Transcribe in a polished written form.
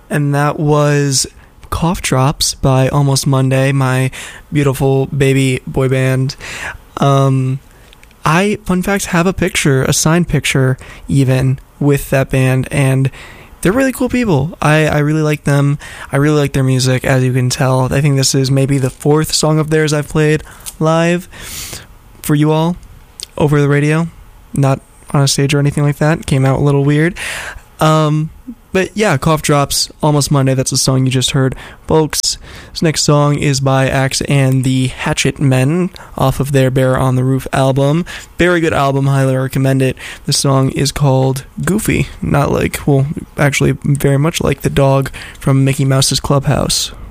And that was Cough Drops by Almost Monday, my beautiful baby boy band. I, fun fact, have a picture, a signed picture even, with that band, and they're really cool people. I really like them. I really like their music, as you can tell. I think this is maybe the 4th song of theirs I've played live for you all over the radio. Not on a stage or anything like that. Came out a little weird. But yeah, Cough Drops, Almost Monday, that's the song you just heard. Folks, this next song is by Axe and the Hatchet Men off of their Bear on the Roof album. Very good album, highly recommend it. The song is called Goofy. Not like, well, actually very much like the dog from Mickey Mouse's Clubhouse.